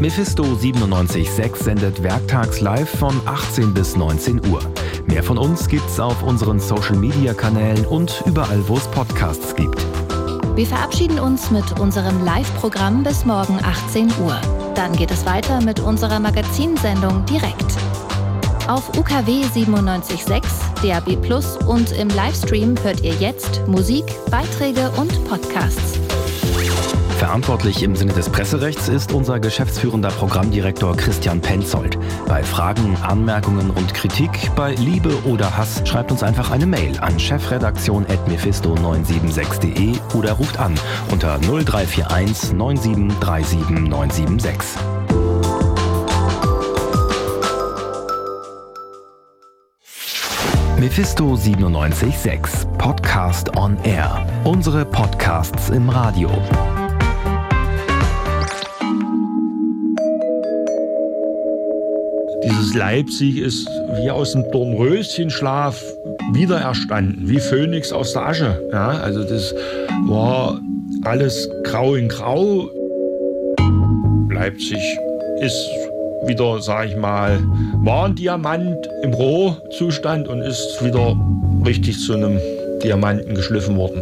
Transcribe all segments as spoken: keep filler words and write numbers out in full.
Mephisto siebenundneunzig Komma sechs sendet werktags live von achtzehn bis neunzehn Uhr. Mehr von uns gibt's auf unseren Social-Media-Kanälen und überall, wo es Podcasts gibt. Wir verabschieden uns mit unserem Live-Programm bis morgen achtzehn Uhr. Dann geht es weiter mit unserer Magazinsendung direkt. Auf U K W siebenundneunzig Komma sechs, D A B plus und im Livestream hört ihr jetzt Musik, Beiträge und Podcasts. Verantwortlich im Sinne des Presserechts ist unser geschäftsführender Programmdirektor Christian Penzold. Bei Fragen, Anmerkungen und Kritik, bei Liebe oder Hass schreibt uns einfach eine Mail an chefredaktion at mephisto neun sieben sechs punkt de oder ruft an unter null drei vier eins neun sieben drei sieben neun sieben sechs. Mephisto siebenundneunzig Komma sechs Podcast on Air. Unsere Podcasts im Radio. Dieses Leipzig ist wie aus dem Dornröschenschlaf wiedererstanden, wie Phönix aus der Asche. Ja, also das war alles grau in grau. Leipzig ist wieder, sag ich mal, war ein Diamant im Rohzustand und ist wieder richtig zu einem Diamanten geschliffen worden.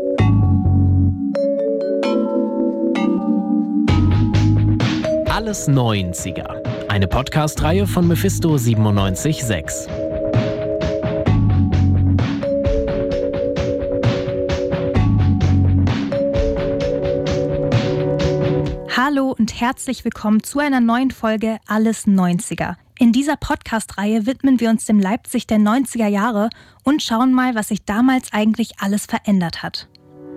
Alles neunziger. Eine Podcast-Reihe von Mephisto siebenundneunzig Komma sechs. Hallo und herzlich willkommen zu einer neuen Folge Alles neunziger. In dieser Podcast-Reihe widmen wir uns dem Leipzig der neunziger Jahre und schauen mal, was sich damals eigentlich alles verändert hat.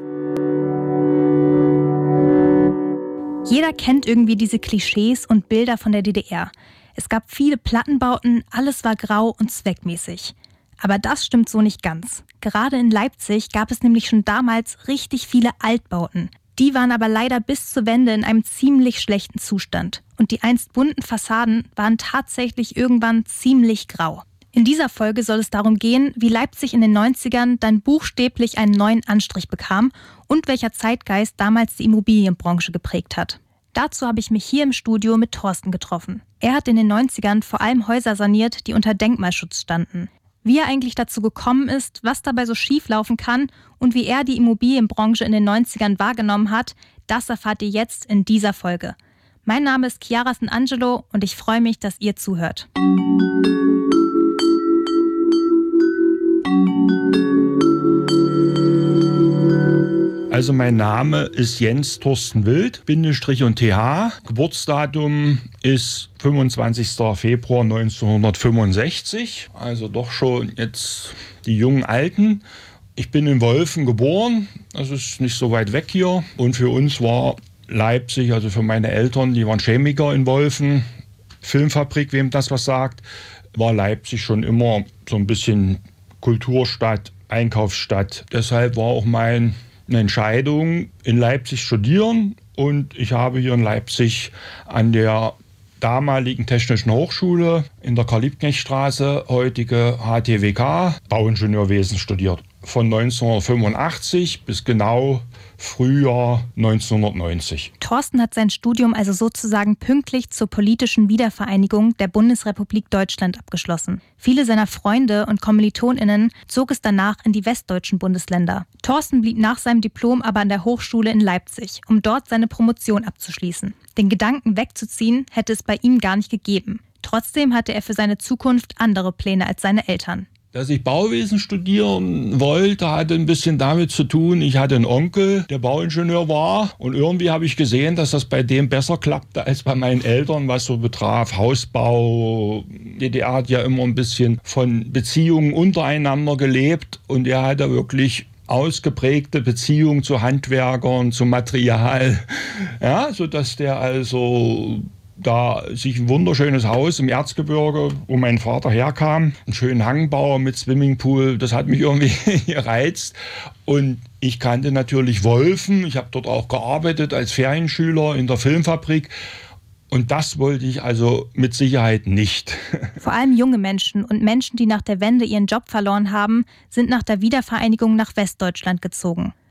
Jeder kennt irgendwie diese Klischees und Bilder von der D D R. Es gab viele Plattenbauten, alles war grau und zweckmäßig. Aber das stimmt so nicht ganz. Gerade in Leipzig gab es nämlich schon damals richtig viele Altbauten. Die waren aber leider bis zur Wende in einem ziemlich schlechten Zustand. Und die einst bunten Fassaden waren tatsächlich irgendwann ziemlich grau. In dieser Folge soll es darum gehen, wie Leipzig in den neunzigern dann buchstäblich einen neuen Anstrich bekam und welcher Zeitgeist damals die Immobilienbranche geprägt hat. Dazu habe ich mich hier im Studio mit Thorsten getroffen. Er hat in den neunzigern vor allem Häuser saniert, die unter Denkmalschutz standen. Wie er eigentlich dazu gekommen ist, was dabei so schief laufen kann und wie er die Immobilienbranche in den neunzigern wahrgenommen hat, das erfahrt ihr jetzt in dieser Folge. Mein Name ist Chiara Sanangelo und ich freue mich, dass ihr zuhört. Also mein Name ist Jens Thorsten Wild, Bindestrich und T H. Geburtsdatum ist fünfundzwanzigster Februar neunzehnhundertfünfundsechzig. Also doch schon jetzt die jungen Alten. Ich bin in Wolfen geboren, das ist nicht so weit weg hier. Und für uns war Leipzig, also für meine Eltern, die waren Chemiker in Wolfen, Filmfabrik, wem das was sagt, war Leipzig schon immer so ein bisschen Kulturstadt, Einkaufsstadt. Deshalb war auch mein eine Entscheidung, in Leipzig studieren, und ich habe hier in Leipzig an der damaligen Technischen Hochschule in der Karl-Liebknecht-Straße, heutige H T W K, Bauingenieurwesen studiert. Von neunzehnhundertfünfundachtzig bis genau Frühjahr neunzehnhundertneunzig. Thorsten hat sein Studium also sozusagen pünktlich zur politischen Wiedervereinigung der Bundesrepublik Deutschland abgeschlossen. Viele seiner Freunde und KommilitonInnen zog es danach in die westdeutschen Bundesländer. Thorsten blieb nach seinem Diplom aber an der Hochschule in Leipzig, um dort seine Promotion abzuschließen. Den Gedanken wegzuziehen hätte es bei ihm gar nicht gegeben. Trotzdem hatte er für seine Zukunft andere Pläne als seine Eltern. Dass ich Bauwesen studieren wollte, hatte ein bisschen damit zu tun, ich hatte einen Onkel, der Bauingenieur war, und irgendwie habe ich gesehen, dass das bei dem besser klappte als bei meinen Eltern, was so betraf Hausbau. Die D D R hat ja immer ein bisschen von Beziehungen untereinander gelebt, und er hatte wirklich ausgeprägte Beziehungen zu Handwerkern, zu Material, ja, sodass der also da sich ein wunderschönes Haus im Erzgebirge, wo mein Vater herkam, einen schönen Hangbau mit Swimmingpool, das hat mich irgendwie gereizt. Und ich kannte natürlich Wolfen, ich habe dort auch gearbeitet als Ferienschüler in der Filmfabrik. Und das wollte ich also mit Sicherheit nicht. Vor allem junge Menschen und Menschen, die nach der Wende ihren Job verloren haben, sind nach der Wiedervereinigung nach Westdeutschland gezogen.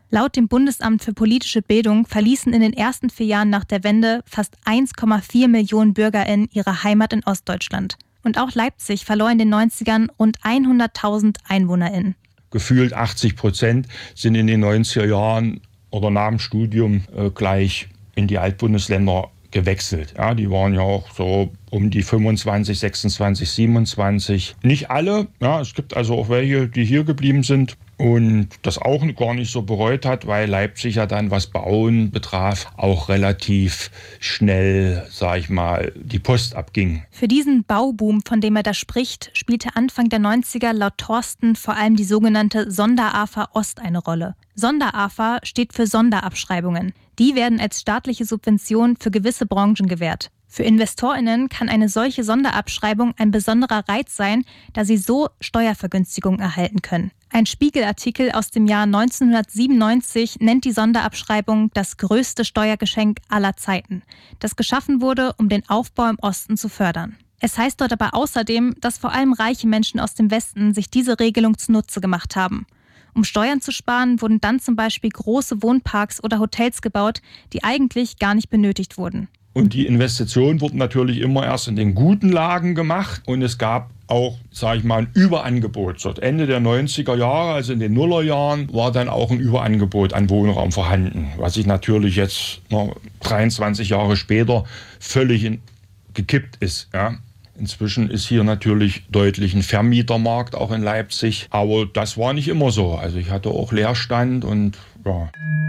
Laut dem Bundesamt für politische Bildung verließen in den ersten vier Jahren nach der Wende fast eins Komma vier Millionen BürgerInnen ihre Heimat in Ostdeutschland. Und auch Leipzig verlor in den neunzigern rund hunderttausend EinwohnerInnen. Gefühlt achtzig Prozent sind in den neunziger Jahren oder nach dem Studium äh, gleich in die Altbundesländer gewechselt. Ja, die waren ja auch so um die fünfundzwanzig, sechsundzwanzig, siebenundzwanzig. Nicht alle, ja, es gibt also auch welche, die hier geblieben sind und das auch gar nicht so bereut hat, weil Leipzig ja dann, was Bauen betraf, auch relativ schnell, sag ich mal, die Post abging. Für diesen Bauboom, von dem er da spricht, spielte Anfang der neunziger laut Thorsten vor allem die sogenannte Sonder-A F A Ost eine Rolle. Sonder-A F A steht für Sonderabschreibungen. Die werden als staatliche Subvention für gewisse Branchen gewährt. Für InvestorInnen kann eine solche Sonderabschreibung ein besonderer Reiz sein, da sie so Steuervergünstigungen erhalten können. Ein Spiegel-Artikel aus dem Jahr neunzehnhundertsiebenundneunzig nennt die Sonderabschreibung das größte Steuergeschenk aller Zeiten, das geschaffen wurde, um den Aufbau im Osten zu fördern. Es heißt dort aber außerdem, dass vor allem reiche Menschen aus dem Westen sich diese Regelung zunutze gemacht haben. Um Steuern zu sparen, wurden dann zum Beispiel große Wohnparks oder Hotels gebaut, die eigentlich gar nicht benötigt wurden. Und die Investitionen wurden natürlich immer erst in den guten Lagen gemacht. Und es gab auch, sage ich mal, ein Überangebot. Seit Ende der neunziger Jahre, also in den Nullerjahren, war dann auch ein Überangebot an Wohnraum vorhanden. Was sich natürlich jetzt noch dreiundzwanzig Jahre später völlig in, gekippt ist. Ja. Inzwischen ist hier natürlich deutlich ein Vermietermarkt, auch in Leipzig. Aber das war nicht immer so. Also ich hatte auch Leerstand und ja.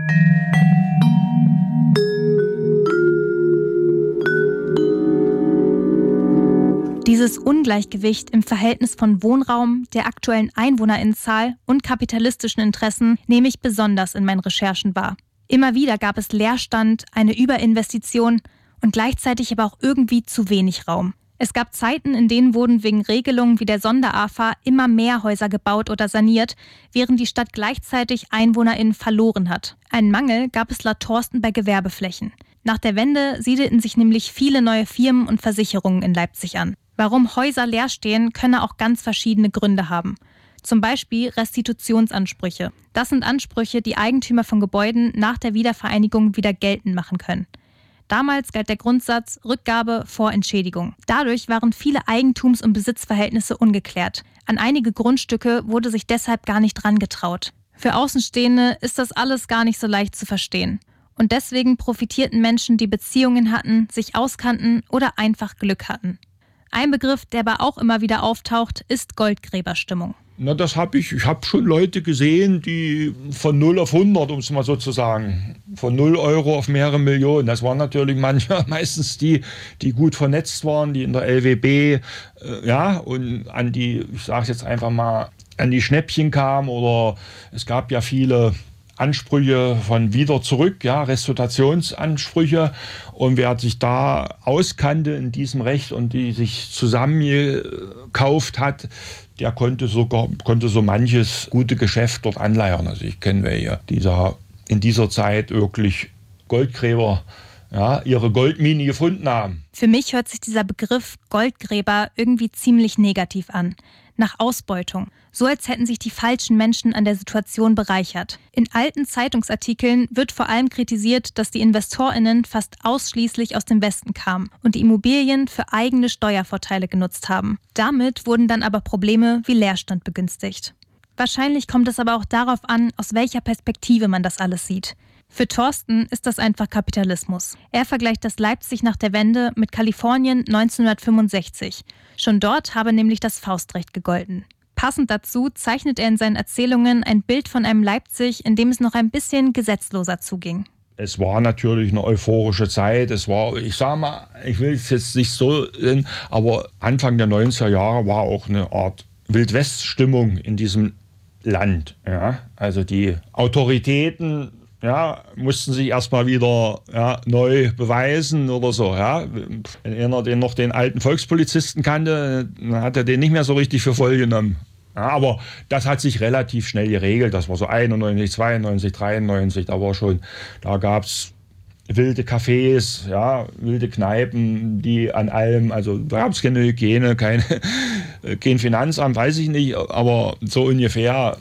Dieses Ungleichgewicht im Verhältnis von Wohnraum, der aktuellen EinwohnerInnenzahl und kapitalistischen Interessen nehme ich besonders in meinen Recherchen wahr. Immer wieder gab es Leerstand, eine Überinvestition und gleichzeitig aber auch irgendwie zu wenig Raum. Es gab Zeiten, in denen wurden wegen Regelungen wie der Sonder-A F A immer mehr Häuser gebaut oder saniert, während die Stadt gleichzeitig EinwohnerInnen verloren hat. Einen Mangel gab es laut Thorsten bei Gewerbeflächen. Nach der Wende siedelten sich nämlich viele neue Firmen und Versicherungen in Leipzig an. Warum Häuser leer stehen, könne auch ganz verschiedene Gründe haben. Zum Beispiel Restitutionsansprüche. Das sind Ansprüche, die Eigentümer von Gebäuden nach der Wiedervereinigung wieder geltend machen können. Damals galt der Grundsatz Rückgabe vor Entschädigung. Dadurch waren viele Eigentums- und Besitzverhältnisse ungeklärt. An einige Grundstücke wurde sich deshalb gar nicht dran getraut. Für Außenstehende ist das alles gar nicht so leicht zu verstehen. Und deswegen profitierten Menschen, die Beziehungen hatten, sich auskannten oder einfach Glück hatten. Ein Begriff, der aber auch immer wieder auftaucht, ist Goldgräberstimmung. Na, das habe ich. Ich habe schon Leute gesehen, die von null auf hundert, um es mal so zu sagen, von null Euro auf mehrere Millionen. Das waren natürlich manchmal meistens die, die gut vernetzt waren, die in der L W B, äh, ja, und an die, ich sage es jetzt einfach mal, an die Schnäppchen kamen. Oder es gab ja viele Ansprüche von wieder zurück, ja, Restitutionsansprüche. Und wer sich da auskannte in diesem Recht und die sich zusammengekauft hat, der konnte sogar konnte so manches gute Geschäft dort anleiern. Also ich kenne welche, die da in dieser Zeit wirklich Goldgräber, ja, ihre Goldmine gefunden haben. Für mich hört sich dieser Begriff Goldgräber irgendwie ziemlich negativ an. Nach Ausbeutung. So als hätten sich die falschen Menschen an der Situation bereichert. In alten Zeitungsartikeln wird vor allem kritisiert, dass die InvestorInnen fast ausschließlich aus dem Westen kamen und die Immobilien für eigene Steuervorteile genutzt haben. Damit wurden dann aber Probleme wie Leerstand begünstigt. Wahrscheinlich kommt es aber auch darauf an, aus welcher Perspektive man das alles sieht. Für Thorsten ist das einfach Kapitalismus. Er vergleicht das Leipzig nach der Wende mit Kalifornien neunzehnhundertfünfundsechzig. Schon dort habe nämlich das Faustrecht gegolten. Passend dazu zeichnet er in seinen Erzählungen ein Bild von einem Leipzig, in dem es noch ein bisschen gesetzloser zuging. Es war natürlich eine euphorische Zeit. Es war, ich sage mal, ich will es jetzt nicht so, aber Anfang der neunziger Jahre war auch eine Art Wildwest-Stimmung in diesem Land. Ja? Also die Autoritäten, ja, mussten sich erstmal wieder, ja, neu beweisen oder so. Ja. Wenn einer den noch den alten Volkspolizisten kannte, dann hat er den nicht mehr so richtig für voll genommen. Ja, aber das hat sich relativ schnell geregelt. Das war so einundneunzig, zweiundneunzig, dreiundneunzig. Da war schon, da gab es wilde Cafés, ja, wilde Kneipen, die an allem, also da gab es keine Hygiene, keine, kein Finanzamt, weiß ich nicht, aber so ungefähr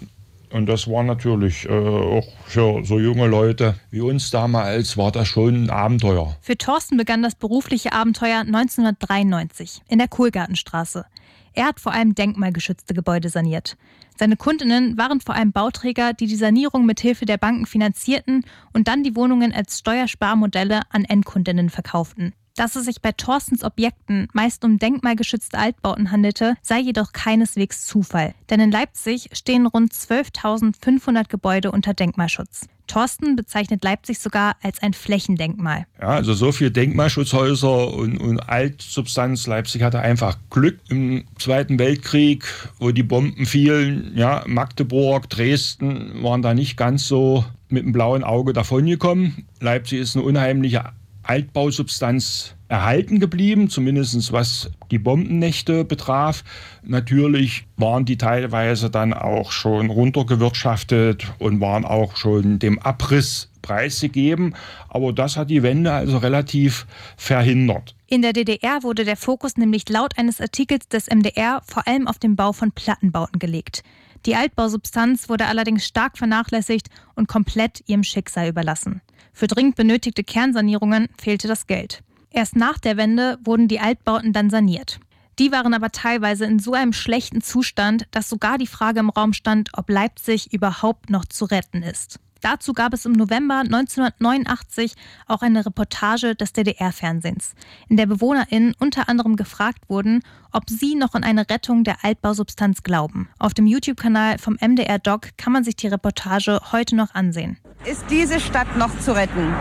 Und das war natürlich äh, auch für so junge Leute wie uns damals, war das schon ein Abenteuer. Für Thorsten begann das berufliche Abenteuer neunzehnhundertdreiundneunzig in der Kohlgartenstraße. Er hat vor allem denkmalgeschützte Gebäude saniert. Seine Kundinnen waren vor allem Bauträger, die die Sanierung mithilfe der Banken finanzierten und dann die Wohnungen als Steuersparmodelle an Endkundinnen verkauften. Dass es sich bei Thorstens Objekten meist um denkmalgeschützte Altbauten handelte, sei jedoch keineswegs Zufall. Denn in Leipzig stehen rund zwölftausendfünfhundert Gebäude unter Denkmalschutz. Thorsten bezeichnet Leipzig sogar als ein Flächendenkmal. Ja, also so viele Denkmalschutzhäuser und, und Altsubstanz. Leipzig hatte einfach Glück im Zweiten Weltkrieg, wo die Bomben fielen. Ja, Magdeburg, Dresden waren da nicht ganz so mit dem blauen Auge davongekommen. Leipzig ist eine unheimliche Altbausubstanz erhalten geblieben, zumindest was die Bombennächte betraf. Natürlich waren die teilweise dann auch schon runtergewirtschaftet und waren auch schon dem Abriss preisgegeben. Aber das hat die Wende also relativ verhindert. In der D D R wurde der Fokus nämlich laut eines Artikels des M D R vor allem auf den Bau von Plattenbauten gelegt. Die Altbausubstanz wurde allerdings stark vernachlässigt und komplett ihrem Schicksal überlassen. Für dringend benötigte Kernsanierungen fehlte das Geld. Erst nach der Wende wurden die Altbauten dann saniert. Die waren aber teilweise in so einem schlechten Zustand, dass sogar die Frage im Raum stand, ob Leipzig überhaupt noch zu retten ist. Dazu gab es im November neunzehnhundertneunundachtzig auch eine Reportage des D D R-Fernsehens, in der BewohnerInnen unter anderem gefragt wurden, ob sie noch an eine Rettung der Altbausubstanz glauben. Auf dem YouTube-Kanal vom M D R-Doc kann man sich die Reportage heute noch ansehen. Ist diese Stadt noch zu retten?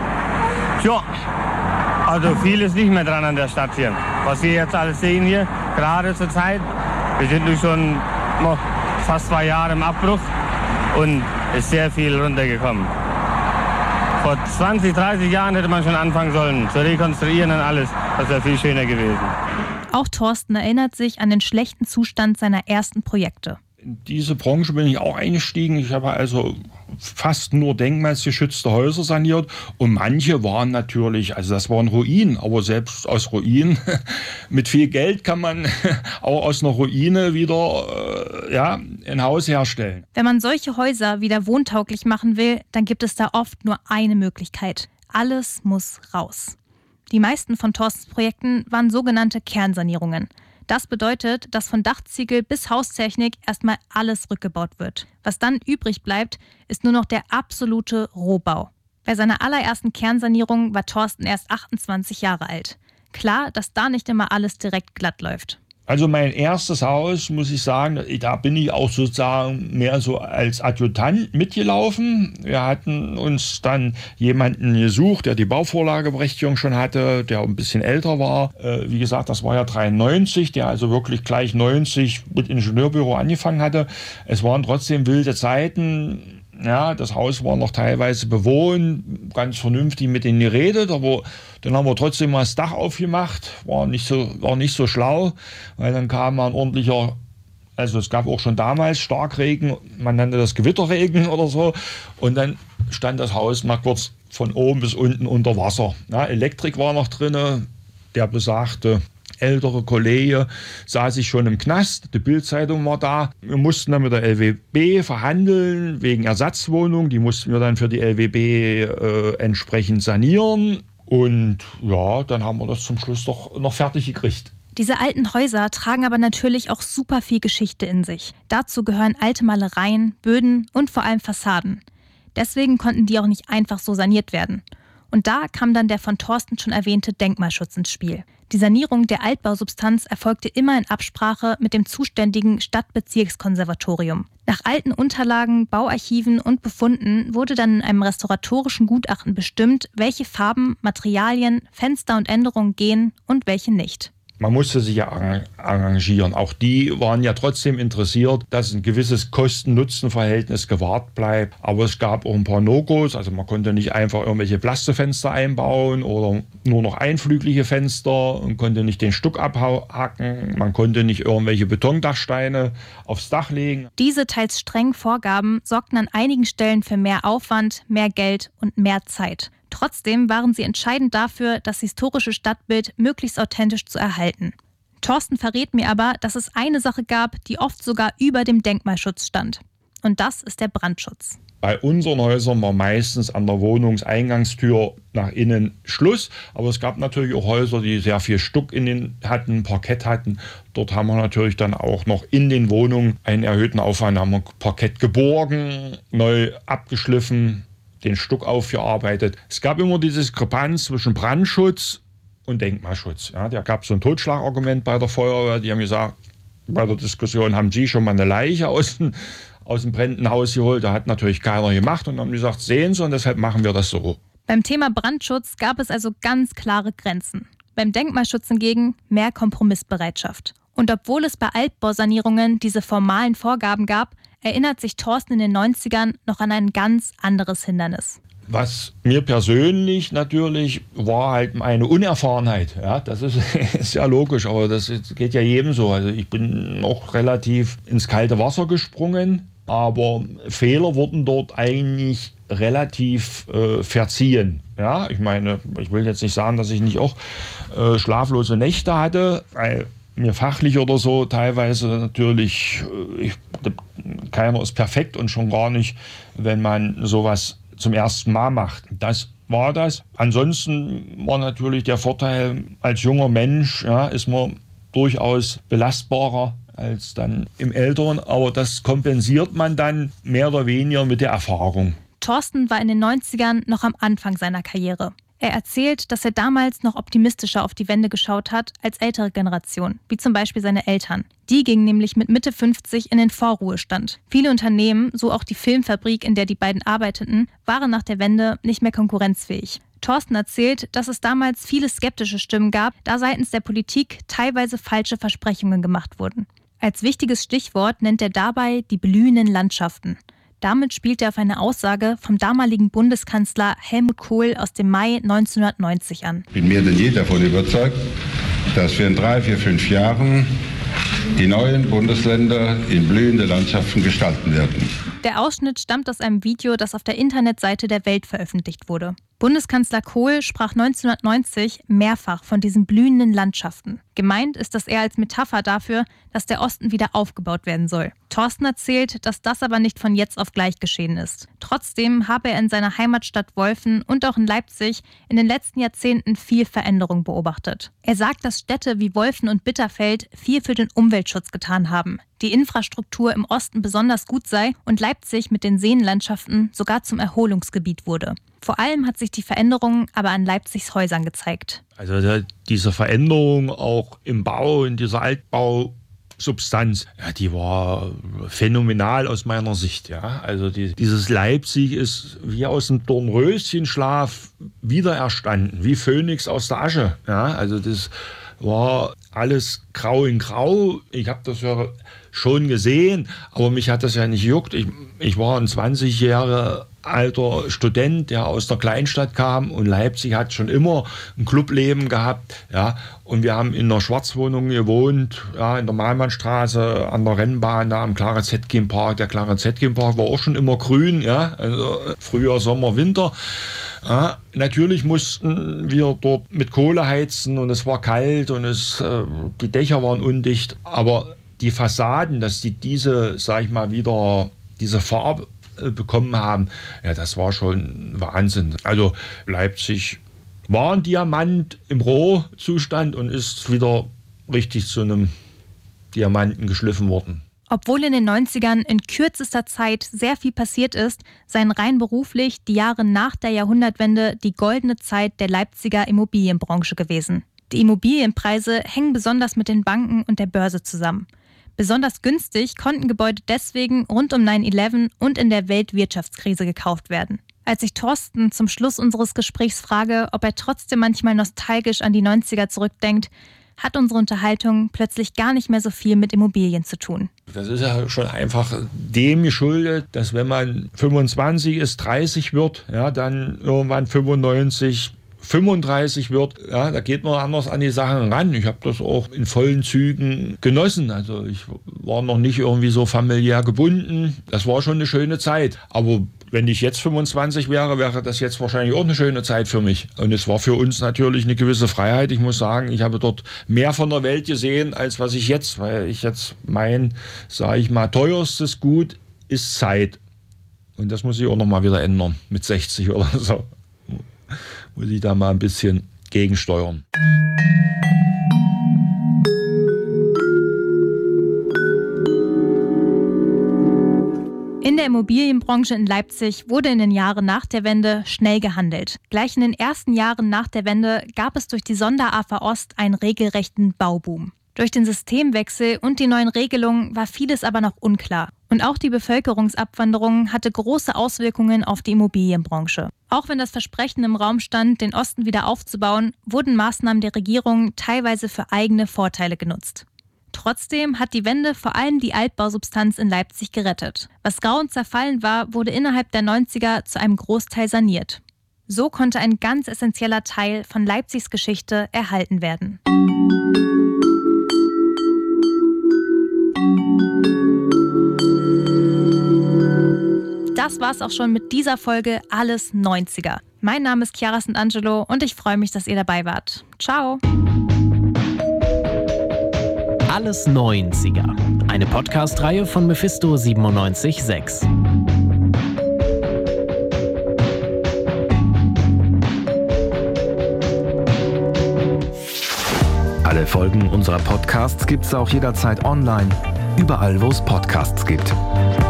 Ja, also viel ist nicht mehr dran an der Stadt hier. Was wir jetzt alles sehen hier, gerade zur Zeit, wir sind nun schon noch fast zwei Jahre im Abbruch und ist sehr viel runtergekommen. Vor zwanzig, dreißig Jahren hätte man schon anfangen sollen zu rekonstruieren und alles. Das wäre viel schöner gewesen. Auch Thorsten erinnert sich an den schlechten Zustand seiner ersten Projekte. In diese Branche bin ich auch eingestiegen. Ich habe also fast nur denkmalsgeschützte Häuser saniert und manche waren natürlich, also das waren Ruinen, aber selbst aus Ruinen mit viel Geld kann man auch aus einer Ruine wieder äh, ja, ein Haus herstellen. Wenn man solche Häuser wieder wohntauglich machen will, dann gibt es da oft nur eine Möglichkeit. Alles muss raus. Die meisten von Thorstens Projekten waren sogenannte Kernsanierungen. Das bedeutet, dass von Dachziegel bis Haustechnik erstmal alles rückgebaut wird. Was dann übrig bleibt, ist nur noch der absolute Rohbau. Bei seiner allerersten Kernsanierung war Thorsten erst achtundzwanzig Jahre alt. Klar, dass da nicht immer alles direkt glatt läuft. Also mein erstes Haus, muss ich sagen, da bin ich auch sozusagen mehr so als Adjutant mitgelaufen. Wir hatten uns dann jemanden gesucht, der die Bauvorlageberechtigung schon hatte, der ein bisschen älter war. Äh, wie gesagt, das war ja dreiundneunzig, der also wirklich gleich neunzig mit Ingenieurbüro angefangen hatte. Es waren trotzdem wilde Zeiten. Ja, das Haus war noch teilweise bewohnt, ganz vernünftig mit denen geredet, aber dann haben wir trotzdem mal das Dach aufgemacht, war nicht so, war nicht so schlau, weil dann kam ein ordentlicher, also es gab auch schon damals Starkregen, man nannte das Gewitterregen oder so, und dann stand das Haus mal kurz von oben bis unten unter Wasser. Ja, Elektrik war noch drin, der besagte ältere Kollege saß ich schon im Knast, die Bild-Zeitung war da. Wir mussten dann mit der L W B verhandeln wegen Ersatzwohnung. Die mussten wir dann für die L W B äh, entsprechend sanieren. Und ja, dann haben wir das zum Schluss doch noch fertig gekriegt. Diese alten Häuser tragen aber natürlich auch super viel Geschichte in sich. Dazu gehören alte Malereien, Böden und vor allem Fassaden. Deswegen konnten die auch nicht einfach so saniert werden. Und da kam dann der von Thorsten schon erwähnte Denkmalschutz ins Spiel. Die Sanierung der Altbausubstanz erfolgte immer in Absprache mit dem zuständigen Stadtbezirkskonservatorium. Nach alten Unterlagen, Bauarchiven und Befunden wurde dann in einem restauratorischen Gutachten bestimmt, welche Farben, Materialien, Fenster und Änderungen gehen und welche nicht. Man musste sich ja arrangieren. Auch die waren ja trotzdem interessiert, dass ein gewisses Kosten-Nutzen-Verhältnis gewahrt bleibt. Aber es gab auch ein paar No-Gos. Also man konnte nicht einfach irgendwelche Plastefenster einbauen oder nur noch einflügliche Fenster und konnte nicht den Stuck abhacken. Man konnte nicht irgendwelche Betondachsteine aufs Dach legen. Diese teils strengen Vorgaben sorgten an einigen Stellen für mehr Aufwand, mehr Geld und mehr Zeit. Trotzdem waren sie entscheidend dafür, das historische Stadtbild möglichst authentisch zu erhalten. Thorsten verrät mir aber, dass es eine Sache gab, die oft sogar über dem Denkmalschutz stand. Und das ist der Brandschutz. Bei unseren Häusern war meistens an der Wohnungseingangstür nach innen Schluss. Aber es gab natürlich auch Häuser, die sehr viel Stuck in den hatten, Parkett hatten. Dort haben wir natürlich dann auch noch in den Wohnungen einen erhöhten Aufwand. Da haben wir Parkett geborgen, neu abgeschliffen, den Stuck aufgearbeitet. Es gab immer die Diskrepanz zwischen Brandschutz und Denkmalschutz. Ja, da gab es so ein Totschlagargument bei der Feuerwehr. Die haben gesagt, bei der Diskussion haben Sie schon mal eine Leiche aus dem aus dem brennenden Haus geholt. Da hat natürlich keiner gemacht und haben gesagt, sehen Sie, und deshalb machen wir das so. Beim Thema Brandschutz gab es also ganz klare Grenzen. Beim Denkmalschutz hingegen mehr Kompromissbereitschaft. Und obwohl es bei Altbausanierungen diese formalen Vorgaben gab, erinnert sich Thorsten in den neunzigern noch an ein ganz anderes Hindernis. Was mir persönlich natürlich war halt meine Unerfahrenheit. Ja, das ist, ist ja logisch, aber das geht ja jedem so. Also ich bin noch relativ ins kalte Wasser gesprungen, aber Fehler wurden dort eigentlich relativ äh, verziehen. Ja, ich meine, ich will jetzt nicht sagen, dass ich nicht auch äh, schlaflose Nächte hatte, weil mir fachlich oder so teilweise natürlich, äh, ich, keiner ist perfekt und schon gar nicht, wenn man sowas zum ersten Mal macht. Das war das. Ansonsten war natürlich der Vorteil, als junger Mensch ja, ist man durchaus belastbarer als dann im Älteren. Aber das kompensiert man dann mehr oder weniger mit der Erfahrung. Thorsten war in den neunzigern noch am Anfang seiner Karriere. Er erzählt, dass er damals noch optimistischer auf die Wende geschaut hat als ältere Generationen, wie zum Beispiel seine Eltern. Die gingen nämlich mit Mitte fünfzig in den Vorruhestand. Viele Unternehmen, so auch die Filmfabrik, in der die beiden arbeiteten, waren nach der Wende nicht mehr konkurrenzfähig. Thorsten erzählt, dass es damals viele skeptische Stimmen gab, da seitens der Politik teilweise falsche Versprechungen gemacht wurden. Als wichtiges Stichwort nennt er dabei die blühenden Landschaften. Damit spielt er auf eine Aussage vom damaligen Bundeskanzler Helmut Kohl aus dem Mai neunzehnhundertneunzig an. Ich bin mehr denn je davon überzeugt, dass wir in drei, vier, fünf Jahren die neuen Bundesländer in blühende Landschaften gestalten werden. Der Ausschnitt stammt aus einem Video, das auf der Internetseite der Welt veröffentlicht wurde. Bundeskanzler Kohl sprach neunzehnhundertneunzig mehrfach von diesen blühenden Landschaften. Gemeint ist das eher als Metapher dafür, dass der Osten wieder aufgebaut werden soll. Thorsten erzählt, dass das aber nicht von jetzt auf gleich geschehen ist. Trotzdem habe er in seiner Heimatstadt Wolfen und auch in Leipzig in den letzten Jahrzehnten viel Veränderung beobachtet. Er sagt, dass Städte wie Wolfen und Bitterfeld viel für den Umweltschutz getan haben, die Infrastruktur im Osten besonders gut sei und Leipzig mit den Seenlandschaften sogar zum Erholungsgebiet wurde. Vor allem hat sich die Veränderung aber an Leipzigs Häusern gezeigt. Also diese Veränderung auch im Bau, in dieser Altbausubstanz, ja, die war phänomenal aus meiner Sicht. Ja. Also die, dieses Leipzig ist wie aus dem Dornröschenschlaf wiedererstanden, wie Phönix aus der Asche. Ja. Also das war alles grau in grau. Ich habe das ja schon gesehen, aber mich hat das ja nicht juckt. Ich, ich war ein zwanzig Jahre alter Student, der aus der Kleinstadt kam, und Leipzig hat schon immer ein Clubleben gehabt. Ja. Und wir haben in einer Schwarzwohnung gewohnt, ja, in der Malmannstraße, an der Rennbahn, da am Clarence-Zetkin-Park. Der Clarence-Zetkin-Park war auch schon immer grün, ja, also Frühjahr, Sommer, Winter. Ja, natürlich mussten wir dort mit Kohle heizen und es war kalt und es, äh, die Dächer waren undicht. Aber die Fassaden, dass die diese, sag ich mal, wieder diese Farbe äh, bekommen haben, ja, das war schon Wahnsinn. Also Leipzig war ein Diamant im Rohzustand und ist wieder richtig zu einem Diamanten geschliffen worden. Obwohl in den neunzigern in kürzester Zeit sehr viel passiert ist, seien rein beruflich die Jahre nach der Jahrhundertwende die goldene Zeit der Leipziger Immobilienbranche gewesen. Die Immobilienpreise hängen besonders mit den Banken und der Börse zusammen. Besonders günstig konnten Gebäude deswegen rund um neun elf und in der Weltwirtschaftskrise gekauft werden. Als ich Thorsten zum Schluss unseres Gesprächs frage, ob er trotzdem manchmal nostalgisch an die neunziger zurückdenkt, hat unsere Unterhaltung plötzlich gar nicht mehr so viel mit Immobilien zu tun. Das ist ja schon einfach dem geschuldet, dass wenn man fünfundzwanzig ist, dreißig wird, ja, dann irgendwann fünfundneunzig, fünfunddreißig wird, ja, da geht man anders an die Sachen ran. Ich habe das auch in vollen Zügen genossen. Also ich war noch nicht irgendwie so familiär gebunden. Das war schon eine schöne Zeit. Aber wenn ich jetzt fünfundzwanzig wäre, wäre das jetzt wahrscheinlich auch eine schöne Zeit für mich. Und es war für uns natürlich eine gewisse Freiheit. Ich muss sagen, ich habe dort mehr von der Welt gesehen, als was ich jetzt, weil ich jetzt mein, sage ich mal, teuerstes Gut ist Zeit. Und das muss ich auch noch mal wieder ändern, mit sechzig oder so. Muss ich da mal ein bisschen gegensteuern. In der Immobilienbranche in Leipzig wurde in den Jahren nach der Wende schnell gehandelt. Gleich in den ersten Jahren nach der Wende gab es durch die Sonder-A F A Ost einen regelrechten Bauboom. Durch den Systemwechsel und die neuen Regelungen war vieles aber noch unklar. Und auch die Bevölkerungsabwanderung hatte große Auswirkungen auf die Immobilienbranche. Auch wenn das Versprechen im Raum stand, den Osten wieder aufzubauen, wurden Maßnahmen der Regierung teilweise für eigene Vorteile genutzt. Trotzdem hat die Wende vor allem die Altbausubstanz in Leipzig gerettet. Was grau und zerfallen war, wurde innerhalb der neunziger zu einem Großteil saniert. So konnte ein ganz essentieller Teil von Leipzigs Geschichte erhalten werden. Das war's auch schon mit dieser Folge Alles neunziger. Mein Name ist Chiara Sant'Angelo und ich freue mich, dass ihr dabei wart. Ciao! Alles neunziger. Eine Podcast-Reihe von Mephisto siebenundneunzig Komma sechs. Alle Folgen unserer Podcasts gibt's auch jederzeit online. Überall, wo es Podcasts gibt.